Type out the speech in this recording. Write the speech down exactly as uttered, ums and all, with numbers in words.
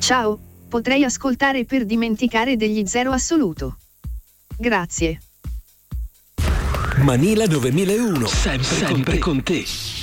Ciao, potrei ascoltare per dimenticare degli Zero Assoluto. Grazie. Manila novemilauno, sempre, sempre con te.